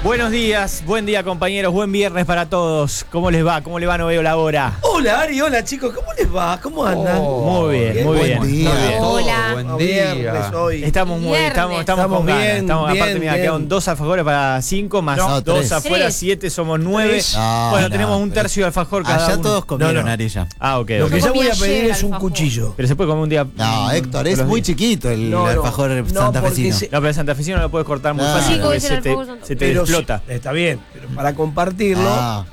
Buenos días, buen día compañeros, buen viernes para todos. ¿Cómo les va? ¿Cómo le va? No veo la hora. Hola Ari, hola chicos, ¿cómo les va? ¿Cómo andan? Muy bien, muy bien. Buen día. Muy bien. Hola. Buen día. Viernes hoy. Estamos con ganas. bien, Aparte, bien, mira, bien. quedan 2 alfajores para 5, más No, 2 tres. afuera, 3. 7, somos 9. Tres. Bueno, tenemos un tercio de alfajor cada Allá uno. todos comieron, No. Ari, ya. Ah, ok. Lo ok. que yo comí voy a ayer pedir es un alfajor. cuchillo. Pero se puede comer un día. No, Héctor, es todos los muy días. chiquito el No, alfajor no, santafesino. porque No, pero el santafesino no lo puedes cortar muy Ah. fácil Sí, porque como dice el alfajor se te Pero explota. sí, está bien, pero para compartirlo, Ah,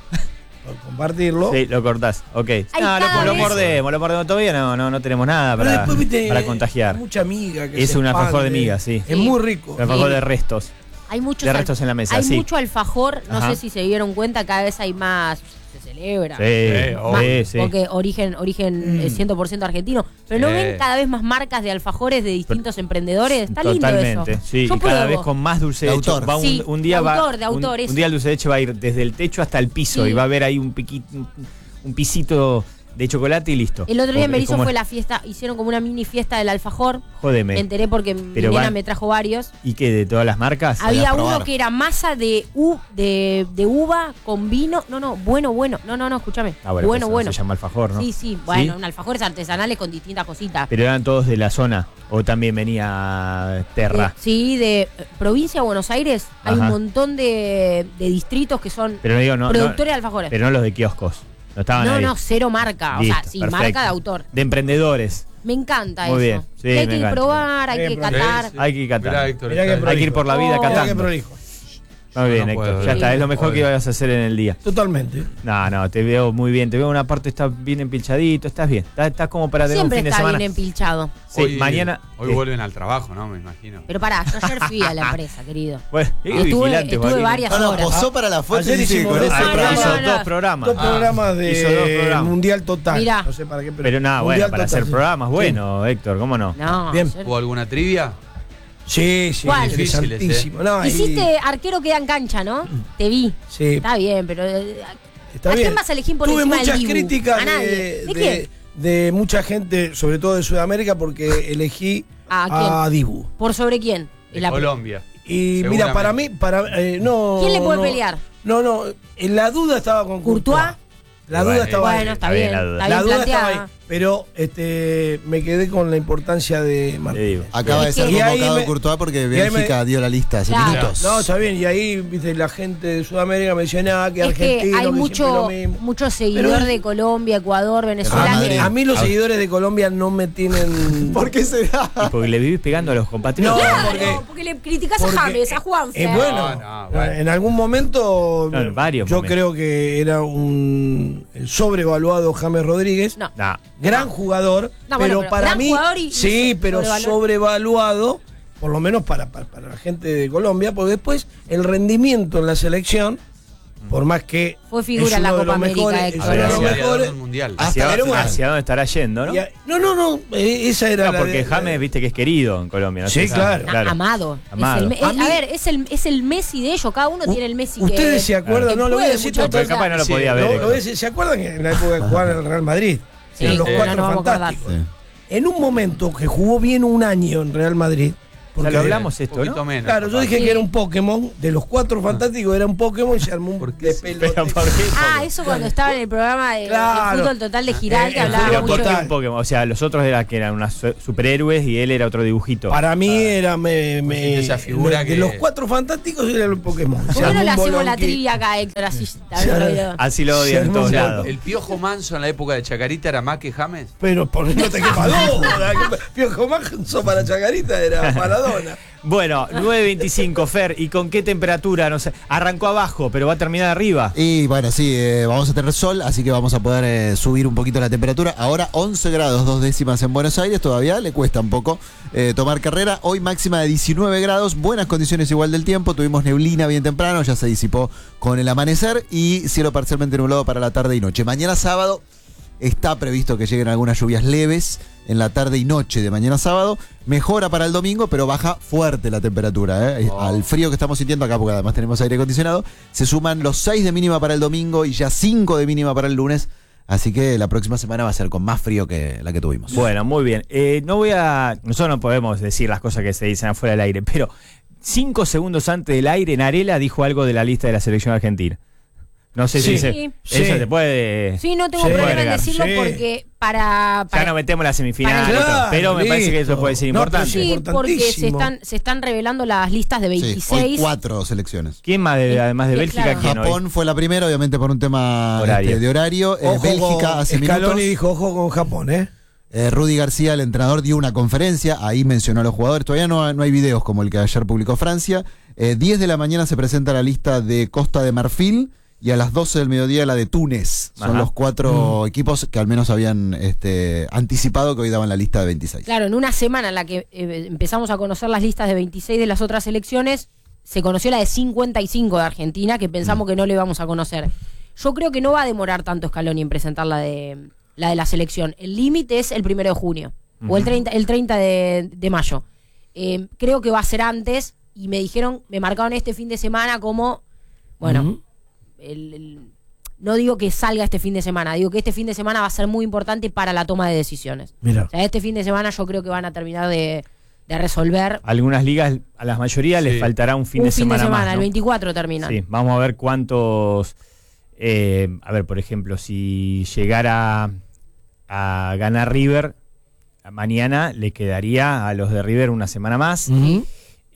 Sí, lo cortás. Ok. Ay, No, cada lo vez- mordemos todavía. No tenemos nada pero para, después viste para contagiar. mucha miga que Es se un alfajor de expande. miga, sí. Es muy rico. Un alfajor de restos. Hay muchos De restos en la mesa, hay sí. mucho alfajor, no Ajá. sé si se dieron cuenta, cada vez hay más, se celebra. Sí. Porque origen 100% argentino. Pero ¿no Sí. ven cada vez más marcas de alfajores de distintos emprendedores? Está Totalmente, lindo eso. sí. Yo Y cada pruebo. vez con más dulce De de leche. autor. Va Sí, un día de va, autor, de autor, eso. un día el dulce de leche va a ir desde el techo hasta el piso Sí. y va a haber ahí un pisito de chocolate y listo. El otro día en Es Berizo como- fue la fiesta, hicieron como una mini fiesta del alfajor. Jódeme. Me enteré porque mi Pero nena van- me trajo varios. ¿Y qué? ¿De todas las marcas? Había a probar. uno que era masa de uva con vino. No, bueno. No, escúchame. Ah, bueno, bueno. pues se llama alfajor, ¿no? Sí, bueno, un alfajores artesanales con distintas cositas. Pero eran todos de la zona. O también venía Terra. Sí, de provincia de Buenos Aires hay Ajá. un montón de distritos que son Pero no digo, no. productores de alfajores. Pero no los de kioscos. No estaban ahí. No, cero marca. Listo, o sea, sí, perfecto. marca de autor. De emprendedores. Me encanta Muy eso. bien, sí, Que hay me que encanta. probar, hay Bien, que pero- catar. Hay que catar. Mirá, Héctor, Mirá que está- Hay que ir por la vida Oh. Mirá catando. que prolijo. Muy bien, No Héctor. puedo, Ya está, sí. es lo mejor que Obvio. ibas a hacer en el día. Totalmente. No, te veo muy bien. Te veo una parte, estás bien empilchadito, estás bien. Estás como para tener Siempre un fin de está semana. bien empilchado. Sí, Hoy- mañana. Hoy vuelven al trabajo, ¿no? Me imagino. Pero pará, yo ayer fui a la empresa, querido. Bueno, Estuve varias no, horas. posó para la foto y Ayer dice que hicimos con dos ese Ah, programas. brazo. hizo dos programas. Dos programas hizo dos de programas. Mundial Total. Mirá. No sé para qué, Pero nada, bueno, Mundial para Total, hacer sí. programas, bueno, Héctor, ¿cómo no? No, Bien. ayer- ¿Hubo alguna trivia? Sí, ¿Cuál? interesantísimo. No, y- Hiciste arquero queda en cancha, ¿no? Te vi. Sí, Está bien, pero está ¿a bien. quién vas a elegir por Tuve encima del muchas Dibu? críticas ¿A nadie? ¿De quién? de mucha gente, sobre todo de Sudamérica, porque elegí ¿A a Dibu. ¿Por sobre quién? De La- Colombia. Y mira, para mí, no. ¿Quién le puede no, pelear? No, en la duda estaba con ¿Courtois? La duda estaba ahí. Bueno, está Está bien bien. la duda. Está La bien duda estaba planteada. ahí. Pero me quedé con la importancia de Te Martínez. digo. Acaba de Es ser que- Y ahí convocado me- Courtois porque y ahí Bélgica dio la lista hace Claro. minutos. No, está bien. Y ahí, viste, la gente de Sudamérica me decía, nada, que Es argentino, que hay siempre mucho, lo mismo. mucho seguidor Pero- de Colombia, Ecuador, Venezuela. Real que- Madrid. A mí los seguidores de Colombia no me tienen. ¿Por qué será? Y porque le vivís pegando a los compatriotas. No, Claro, porque le criticás porque- a James, a Juanfe. Bueno, bueno. en algún momento No, en varios yo momentos. creo que era un sobrevaluado James Rodríguez. No. Nah. Gran jugador, No, pero bueno, para gran mí jugador y sí, pero sobrevaluado. sobrevaluado, por lo menos para la gente de Colombia, porque después el rendimiento en la selección, por más que Fue figura es en la uno de Copa los América, mejores, Héctor. es uno de los Hacia mejores. el mundial. ¿Hacia, pero bueno. hacia dónde estará yendo, no? No, esa era No, la porque de- James, viste que es querido en Colombia. ¿no? Sí, claro. Amado. Amado. Es el me- A mí- a ver, es el Messi de ellos. Cada uno tiene el Messi que. Ustedes se acuerdan, que no lo voy a puede, decir muchachos, Pero capaz no lo Sí, podía ver. Lo Héctor. voy a decir, ¿se acuerdan que en la época de jugar en el Real Madrid? Sí, Eran los no cuatro nos vamos a acordar. fantásticos. Sí. En un momento que jugó bien un año en Real Madrid. Ya porque- lo hablamos Un esto, poquito ¿no? menos. Claro, yo capaz. dije Sí. que era un Pokémon, de los cuatro fantásticos era un Pokémon y se armó un ¿Por qué? despelote. Pero ¿por qué? Ah, eso cuando estaba en el programa de Claro. fútbol total de Giral, que hablaba Pero mucho ¿por qué de. un Pokémon? O sea, los otros eran que eran unos superhéroes y él era otro dibujito. Para mí era esa figura de que- los cuatro fantásticos era el Pokémon. ¿Por Se qué armó no le un hacemos la bolonqui. trivia acá, Héctor? Así Se también lo veo. Así lo Se odian en armó todos un lados. ¿El Piojo Manso en la época de Chacarita era más que James? Pero por no te quepa duda. Piojo Manso para Chacarita era Maradona. Bueno, 9.25, Fer, ¿y con qué temperatura? No sé, arrancó abajo, pero va a terminar arriba. Y bueno, sí, vamos a tener sol, así que vamos a poder subir un poquito la temperatura. Ahora 11 grados, 2 décimas en Buenos Aires, todavía le cuesta un poco tomar carrera. Hoy máxima de 19 grados, buenas condiciones igual del tiempo, tuvimos neblina bien temprano, ya se disipó con el amanecer y cielo parcialmente nublado para la tarde y noche. Mañana sábado está previsto que lleguen algunas lluvias leves en la tarde y noche de mañana sábado. Mejora para el domingo, pero baja fuerte la temperatura. Al frío que estamos sintiendo acá, porque además tenemos aire acondicionado, se suman los 6 de mínima para el domingo y ya 5 de mínima para el lunes. Así que la próxima semana va a ser con más frío que la que tuvimos. Bueno, muy bien. Nosotros no podemos decir las cosas que se dicen afuera del aire, pero 5 segundos antes del aire, Narela dijo algo de la lista de la selección argentina. No sé si Sí. eso Sí. se puede... Sí, no tengo Sí. problema en Agregar. decirlo Sí. porque Ya no metemos la semifinal, para- y todo, pero me parece que eso Listo. puede ser No, importante. pero Sí, porque importantísimo. se están revelando las listas de Sí, 26. hoy 4 selecciones. ¿Quién más, además de Sí, Bélgica? claro. ¿Quién hoy? Japón fue la primera, obviamente por un tema Horario. de horario. Ojo Bélgica con- hace Scaloni minutos. dijo ojo con Japón, ¿eh? Rudy García, el entrenador, dio una conferencia, ahí mencionó a los jugadores. Todavía no hay videos como el que ayer publicó Francia. 10 de la mañana se presenta la lista de Costa de Marfil y a las 12 del mediodía la de Túnez. Son Ajá. los 4 equipos que al menos habían anticipado que hoy daban la lista de 26. Claro, en una semana en la que empezamos a conocer las listas de 26 de las otras selecciones, se conoció la de 55 de Argentina, que pensamos que no le íbamos a conocer. Yo creo que no va a demorar tanto Scaloni en presentar la de la selección. El límite es el 1 de junio, o el 30 de mayo. Creo que va a ser antes, y me marcaron este fin de semana como, bueno, Ujú. no digo que salga este fin de semana, digo que este fin de semana va a ser muy importante para la toma de decisiones. Mira. O sea, este fin de semana yo creo que van a terminar de resolver. Algunas ligas, a la mayoría les Sí. faltará un fin de semana más, ¿no? el 24 terminan. Sí, vamos a ver cuántos... a ver, por ejemplo, si llegara a ganar River, mañana le quedaría a los de River una semana más. Ujú.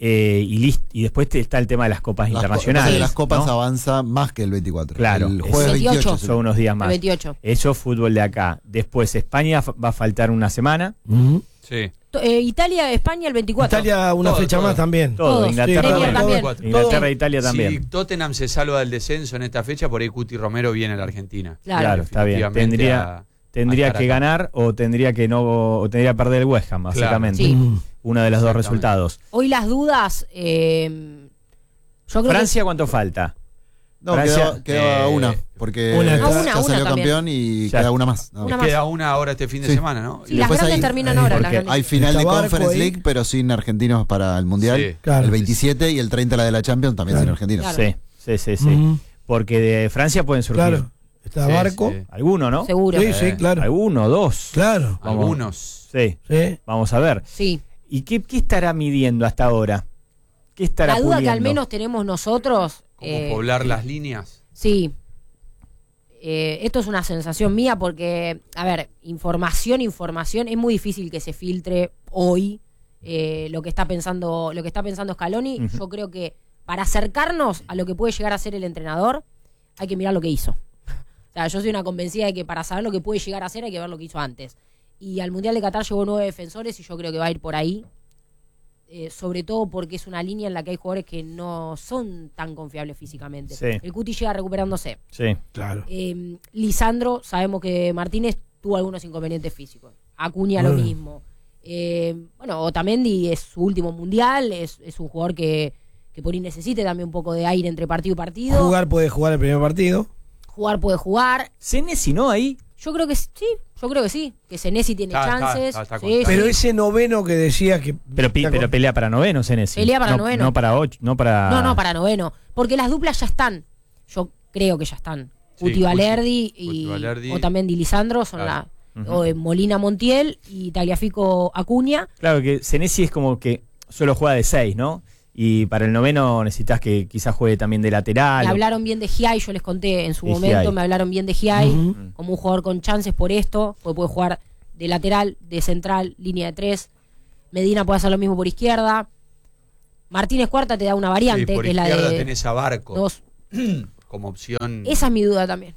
Y después está el tema de las copas internacionales. Las copas ¿no? avanza más que el 24. Claro, El es- jueves 28. 28. Son unos días El más. 28. Eso fútbol de acá. Después España va a faltar una semana. Ujú. Sí. Italia, España el 24. Italia una Todo, fecha todo. más también. Todo, Todos. Inglaterra Premier también. también. Inglaterra e Italia también. Si Tottenham se salva del descenso en esta fecha, por ahí Cuti Romero viene a la Argentina. Claro. Está bien. Definitivamente Tendría a estar que acá. ganar o tendría que no o tendría que perder el West Ham, básicamente. Sí. Mm. Uno de los dos Exactamente. resultados. Hoy las dudas, yo creo Francia, ¿cuánto falta? No, Francia, queda una, porque una. ya Una salió también. campeón y Ya. queda una más. nada Una más. Queda una ahora este fin de Sí. semana, ¿no? que sí, las después grandes hay- terminan ahora. las porque grandes. Hay final de Está Barco Conference ahí. League, pero sin argentinos para el Mundial. Sí. Claro. El 27 y el 30 la de la Champions también Claro. sin argentinos. Claro. Sí. Ujú. Porque de Francia pueden surgir Claro. Está Sí, Barco. sí. alguno, ¿no? Seguro. Sí, claro. Alguno, dos. Claro. Vamos. Algunos. Sí, Sí. vamos a ver. Sí. ¿Y qué estará midiendo hasta ahora? ¿Qué estará La duda que puliendo? al menos tenemos nosotros. ¿Cómo poblar las líneas? Sí. Esto es una sensación mía porque, a ver, información, es muy difícil que se filtre hoy lo que está pensando Scaloni. Ujú. Yo creo que para acercarnos a lo que puede llegar a ser el entrenador, hay que mirar lo que hizo. O sea, yo soy una convencida de que para saber lo que puede llegar a hacer hay que ver lo que hizo antes. Y al Mundial de Qatar llevó 9 defensores y yo creo que va a ir por ahí. Sobre todo porque es una línea en la que hay jugadores que no son tan confiables físicamente. Sí. El Cuti llega recuperándose. Sí. Claro. Lisandro, sabemos que Martínez tuvo algunos inconvenientes físicos. Acuña lo mismo. Bueno, Otamendi es su último mundial, es un jugador que por ahí necesite también un poco de aire entre partido y partido. Jugar puede jugar el primer partido. Jugar puede jugar. Senesi, ¿no? Ahí. Yo creo que sí, que Senesi tiene chances. está Sí, contado. Pero sí. ese noveno que decía que. Pero pelea para noveno, Senesi. Pelea para no, noveno. No para ocho, no para... No, para noveno. Porque las duplas ya están. Yo creo que ya están. Sí, Cuti Valerdi Cuti Valerdi. Otamendi y Lisandro son Claro. Molina Montiel y Tagliafico Acuña. Claro que Senesi es como que solo juega de 6, ¿no? Y para el noveno necesitas que quizás juegue también de lateral. Me o- hablaron bien de Giai, yo les conté en su De momento, Giai. me hablaron bien de Giai, Ujú. como un jugador con chances por esto, porque puede jugar de lateral, de central, línea de 3. Medina puede hacer lo mismo por izquierda. Martínez Cuarta te da una variante, Sí, por que es la izquierda de tenés a Barco 2. como opción. Esa es mi duda también.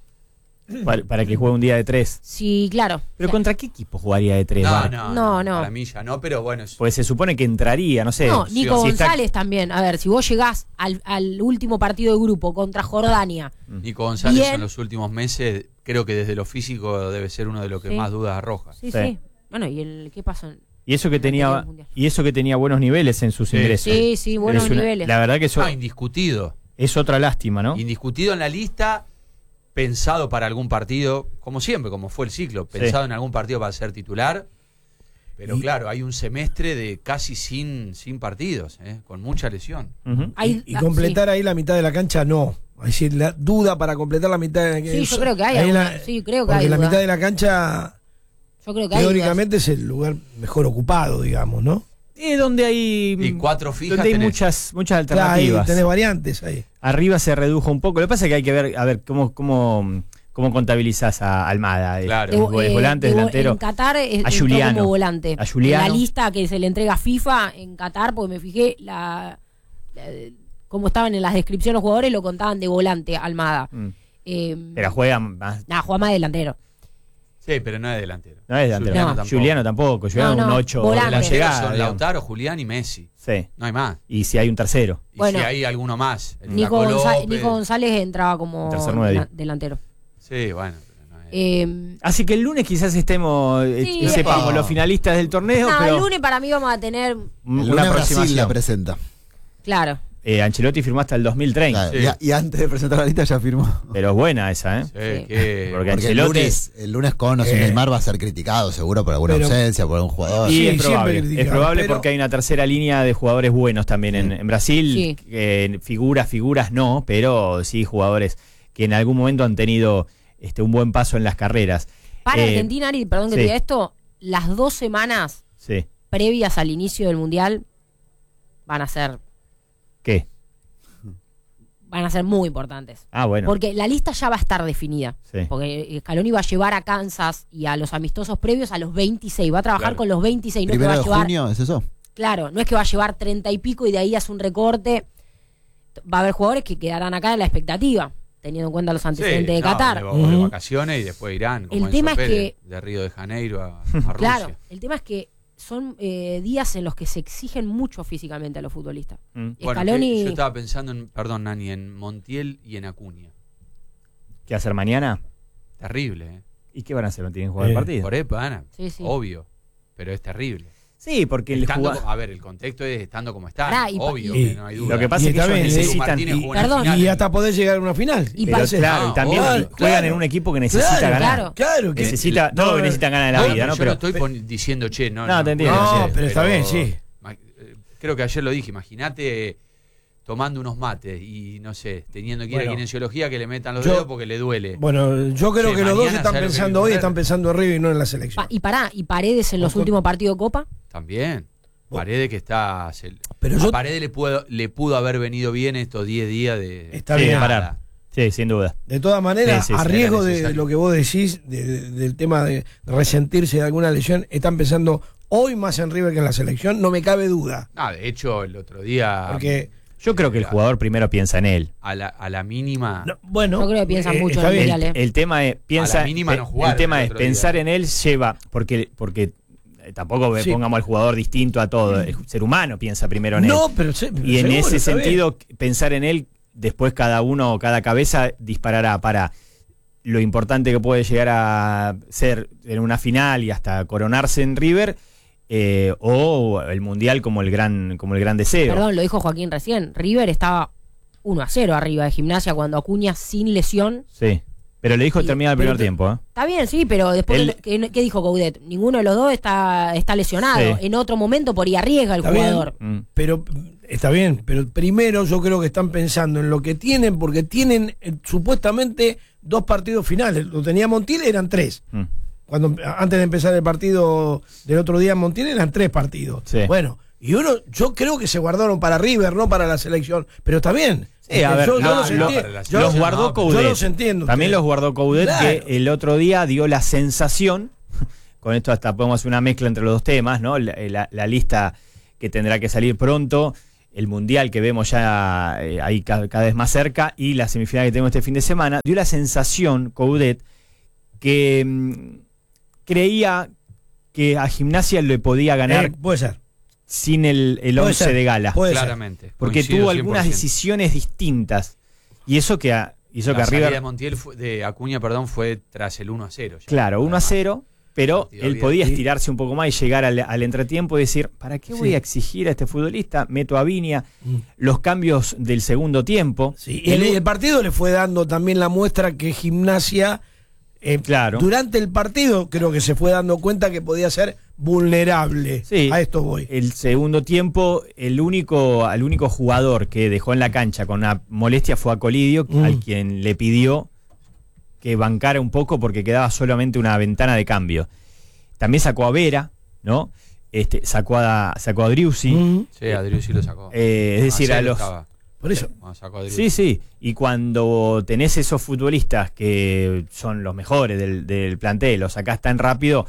para que juegue un día de 3. Sí, claro. Pero O sea, ¿contra qué equipo jugaría de 3? No. Para mí ya no, pero bueno. Pues se supone que entraría, no sé. no, Nico si está- González también. A ver, si vos llegás al último partido de grupo contra Jordania, Nico González Bien. en los últimos meses, creo que desde lo físico debe ser uno de los que Sí. más dudas arroja. sí. Sí. Bueno, ¿qué pasó? Y eso que tenía Mundial. buenos niveles en sus Sí. ingresos. Sí, buenos Es una- niveles. La verdad que eso Indiscutido. es otra lástima, ¿no? Indiscutido en la lista, pensado para algún partido, como siempre, como fue el ciclo, pensado en algún partido para ser titular. Pero Y- claro, hay un semestre de casi sin partidos, con mucha lesión. Ujú. Y completar ahí la mitad de la cancha, no. Es decir, la duda para completar la mitad de la cancha. Sí, yo creo que hay Ahí alguna- sí, creo que porque hay la duda. mitad de la cancha, Yo creo que hay dudas. teóricamente, es el lugar mejor ocupado, digamos, ¿no? Donde hay. Y 4 fijas Donde hay tenés. muchas Claro, ahí alternativas. tenés variantes ahí. Arriba se redujo un poco. Lo que pasa es que hay que ver, a ver, cómo contabilizás a Almada. Claro. Es volante, delantero. En Qatar entró Juliano. como volante. A Juliano. En la lista que se le entrega a FIFA en Qatar, porque me fijé cómo estaban en las descripciones los jugadores, lo contaban de volante, Almada. Pero juega más. Juega más delantero. Sí, pero no es delantero. No es delantero. Juliano No. tampoco. Juliano tampoco. Juliano No, un no, 8 volante. de la Delanteros llegada. son digamos. Lautaro, Julián y Messi. Sí. No hay más. Y si hay un tercero. Y Bueno. si hay alguno más. El Nico, Flaco López. Nico González entraba como Tercer nueve. delantero. Sí, bueno. Pero no es. Así que el lunes quizás estemos, Sí, sepamos los finalistas del torneo, pero el lunes para mí vamos a tener, El una lunes Brasil la aproximación. presenta. claro. Ancelotti firmó hasta el 2030, Claro, y antes de presentar la lista ya firmó. pero es buena esa, ¿eh? Sí, Sí. que- Porque Porque Ancelotti- el lunes con o sin Neymar va a ser criticado seguro por alguna Pero- ausencia, por algún jugador. Y Sí, es probable, siempre criticado, es probable pero- porque hay una tercera línea de jugadores buenos también en Brasil. Sí. Figuras no, pero sí jugadores que en algún momento han tenido un buen paso en las carreras. Para Argentina, Ari, perdón que sí. te diga esto, las 2 semanas Sí. previas al inicio del Mundial van a ser ¿Qué? muy importantes. Ah, bueno. Porque la lista ya va a estar definida. Sí. Porque Scaloni va a llevar a Kansas y a los amistosos previos a los 26. Va a trabajar Claro. con los 26. No es que Primero va a de llevar, junio, ¿es eso? claro, no es que va a llevar 30 y pico y de ahí hace un recorte. Va a haber jugadores que quedarán acá en la expectativa, teniendo en cuenta los antecedentes de no, Qatar. de vacaciones y después irán. Como El Enzo tema es Pérez, que- de Río de Janeiro a Claro, Rusia. el tema es que son días en los que se exigen mucho físicamente a los futbolistas. Mm. Bueno, Scaloni, yo estaba pensando en, perdón, Nani, en Montiel y en Acuña. ¿Qué hacer mañana? Terrible, ¿eh? ¿Y qué van a hacer? ¿No tienen que jugar el partido? Por eso, Ana, Sí, sí. obvio, pero es terrible. Sí, porque el Estando, jugador... a ver, el contexto es estando como está, Pará, obvio, y- que no hay duda. Lo que pasa Y es que está ellos bien, necesitan... Martínez jugó una Perdón. final. Y hasta poder llegar a una final. Y Pero Entonces, claro, y también claro, juegan claro. en un equipo que necesita Claro, ganar. Claro, que Necesita, todos que necesitan ganar en la No, vida, ¿no? yo no estoy diciendo, che, no. No, te entiendo. No, sí, pero está bien, sí. Creo que ayer lo dije, imagínate tomando unos mates y, no sé, teniendo que ir Bueno, a kinesiología que le metan los yo- dedos porque le duele. Bueno, yo creo Sí, que los dos mañana están sabe lo que pensando hay que hoy, poner. están pensando arriba y no en la selección. y Paredes en los Ojo. últimos partidos de Copa. También. Bueno. Paredes que está... Pero a yo- Paredes le pudo haber venido bien estos 10 días de... Está Sí, bien. de parar. Sí, sin duda. De todas maneras, Sí, sí, a sí, riesgo era de necesario. lo que vos decís, del tema de resentirse de alguna lesión, están pensando hoy más en River que en la selección, no me cabe duda. No, de hecho, el otro día... Porque, Yo creo que el jugador primero piensa en él. A la mínima... no, bueno. Yo creo que piensan mucho está en el bien. Mundial. El tema es, piensa, A la mínima no jugaron el tema el es otro día. pensar en él lleva, porque tampoco Sí. pongamos al jugador distinto a todo. El ser humano piensa primero en él. No, pero, Y en seguro, ese está bien. sentido, pensar en él, después cada cabeza disparará para lo importante que puede llegar a ser en una final y hasta coronarse en River, o el Mundial como el gran deseo. Perdón, lo dijo Joaquín recién. River estaba 1-0 arriba de Gimnasia cuando Acuña sin lesión. Sí. Pero le dijo al Sí, terminar el pero primer tiempo. Está bien, sí, pero después, Él- ¿qué dijo Coudet? Ninguno de los dos está lesionado. Sí. En otro momento por ahí arriesga el Está bien. jugador. Pero está bien, pero primero yo creo que están pensando en lo que tienen, porque tienen supuestamente 2 partidos finales. Lo tenía Montiel, eran 3. Mm. Antes de empezar el partido del otro día en Montiel eran 3 partidos. Sí. Bueno, y yo creo que se guardaron para River, no para la selección. Pero está bien. Sí, a ver, yo no, los no, entiendo. para la Yo- los guardó no, Coudet. yo los entiendo También ustedes. los guardó Coudet, Claro. que el otro día dio la sensación, con esto hasta podemos hacer una mezcla entre los dos temas, ¿no? La lista que tendrá que salir pronto, el Mundial que vemos ya ahí cada vez más cerca, y la semifinal que tenemos este fin de semana, dio la sensación, Coudet, que creía que a Gimnasia le podía ganar puede ser. sin el Puede 11 ser, de gala. puede ser. Claramente. Porque Coincido tuvo algunas 100%. decisiones distintas. Y eso que hizo que La a salida de River, Montiel de Acuña, perdón, fue tras el 1-0. ya. claro, 1-0, pero Partido él bien. podía Sí. estirarse un poco más y llegar al entretiempo y decir, ¿para qué voy Sí. a exigir a este futbolista? Meto a Viña, Mm. los cambios del segundo tiempo. Sí, y el partido le fue dando también la muestra que Gimnasia, Claro. durante el partido, creo que se fue dando cuenta que podía ser vulnerable. Sí. A esto voy. El segundo tiempo, al único jugador que dejó en la cancha con una molestia fue a Colidio, al quien le pidió que bancara un poco porque quedaba solamente una ventana de cambio. También sacó a Vera, ¿no? sacó a Driussi. Sí, a Driussi lo sacó. Es decir, a los... Por eso. Sacó a Driussi. Sí. Y cuando tenés esos futbolistas que son los mejores del plantel, los sacás tan rápido,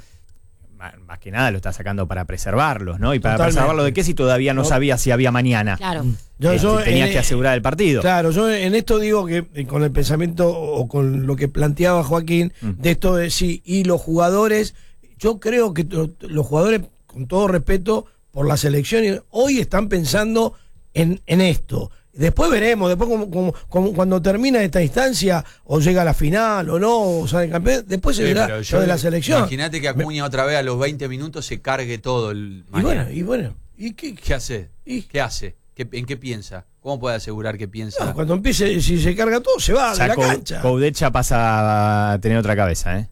más que nada lo estás sacando para preservarlos, ¿no? Y para preservarlos de qué si todavía no sabía si había mañana. Claro. Tenías que asegurar el partido. Claro, yo en esto digo que con el pensamiento o con lo que planteaba Joaquín, de esto de sí, y los jugadores, yo creo que los jugadores, con todo respeto por la selección, hoy están pensando en esto. Después veremos, después como cuando termina esta instancia, o llega a la final o no, o sale campeón, después se verá lo de la selección. Imagínate que Acuña otra vez a los 20 minutos se cargue todo el mañana. Y bueno, ¿y qué hace? ¿Qué hace? ¿En qué piensa? ¿Cómo puede asegurar que piensa? No, cuando empiece, si se carga todo, se va de la cancha. Coudet ya pasa a tener otra cabeza,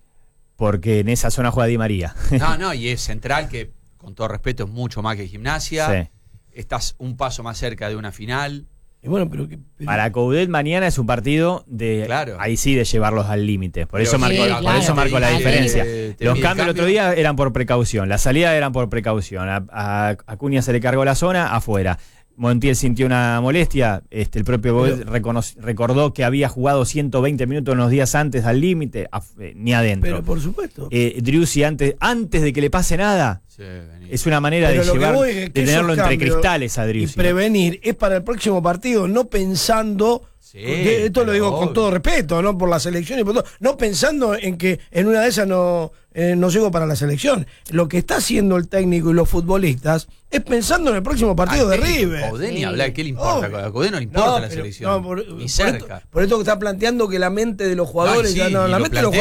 porque en esa zona juega Di María. No, y es central, que con todo respeto es mucho más que Gimnasia. Sí. Estás un paso más cerca de una final. Y bueno, pero para Coudet mañana es un partido de ahí sí de llevarlos al límite. Por eso marcó la diferencia. Los cambios el otro día eran por precaución, las salidas eran por precaución. A Acuña se le cargó la zona afuera. Montiel sintió una molestia, el propio Coudet recordó que había jugado 120 minutos unos días antes al límite, ni adentro. Pero por supuesto. Driussi antes de que le pase nada. Sí, es una manera de tenerlo entre cristales a Driussi. Y prevenir es para el próximo partido, no pensando, esto lo digo con todo respeto, no por la selección y por todo, no pensando en que en una de esas no llego para la selección. Lo que está haciendo el técnico y los futbolistas es pensando en el próximo partido de River. Coudet ni hablar, ¿qué le importa? A Coudet no le importa la selección, ni cerca. Por esto que está planteando que la mente de los jugadores, la mente de los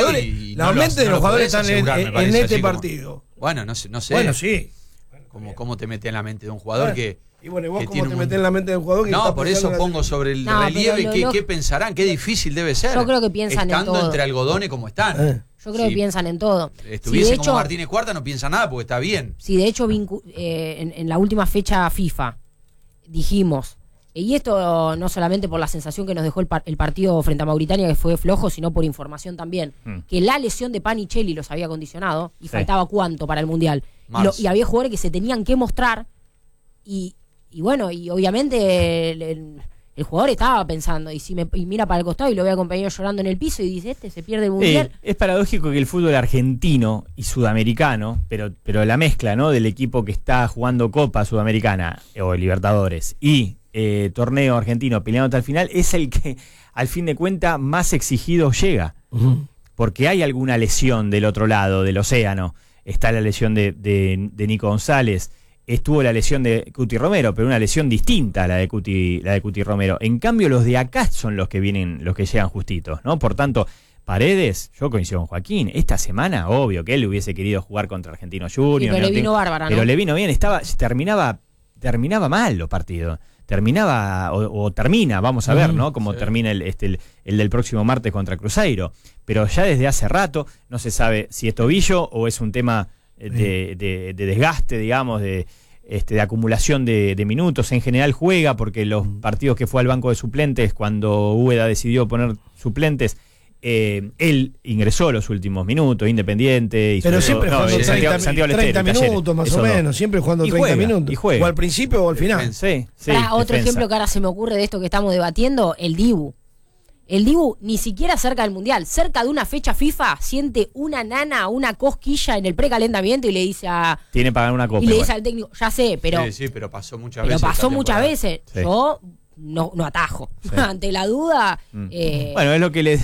jugadores están en este partido. Bueno, no sé. Bueno, sí. ¿Cómo te metes en la mente de un jugador que... Y bueno, ¿y vos cómo te metés en la mente de un jugador que No, por eso pongo sobre el relieve qué pensarán, qué difícil debe ser. Yo creo que piensan en todo. Estando entre algodones como están. Yo creo que piensan en todo. Estuviese como Martínez Cuarta, no piensa nada porque está bien. Sí, de hecho, en la última fecha FIFA dijimos, y esto no solamente por la sensación que nos dejó el partido frente a Mauritania, que fue flojo, sino por información también, que la lesión de Panicelli los había condicionado y faltaba cuánto para el Mundial. Y había jugadores que se tenían que mostrar y bueno, y obviamente el jugador estaba pensando, y mira para el costado y lo ve a compañero llorando en el piso y dice, se pierde el Mundial. Es paradójico que el fútbol argentino y sudamericano, pero la mezcla, ¿no?, del equipo que está jugando Copa Sudamericana o Libertadores y torneo argentino peleando hasta el final, es el que al fin de cuentas más exigido llega. Porque hay alguna lesión del otro lado del océano. Está la lesión de Nico González, estuvo la lesión de Cuti Romero, pero una lesión distinta a la de Cuti Romero. En cambio, los de acá son los que llegan justitos, ¿no? Por tanto, Paredes, yo coincido con Joaquín, esta semana, obvio que él hubiese querido jugar contra Argentino Junior. Pero le vino bárbara, ¿no? Pero le vino bien, terminaba mal los partidos. Terminaba o termina, vamos a ver, ¿no? Cómo termina el del próximo martes contra Cruzeiro. Pero ya desde hace rato no se sabe si es tobillo o es un tema de desgaste, digamos, de acumulación de minutos. En general juega porque los partidos que fue al banco de suplentes, cuando Úbeda decidió poner suplentes, él ingresó los últimos minutos, Independiente. Pero siempre jugando 30 minutos más o menos, siempre jugando 30 minutos. Y juega. O al principio o al final. Sí, otro ejemplo que ahora se me ocurre de esto que estamos debatiendo, el Dibu. El Dibu ni siquiera cerca del Mundial, cerca de una fecha FIFA, siente una nana, una cosquilla en el precalentamiento y le dice tiene para ganar una copa. Y le dice al técnico, ya sé, pero... Sí, pero pasó muchas veces. Pero pasó muchas veces. Sí. Yo no atajo. Sí. Ante la duda... Bueno, es lo que le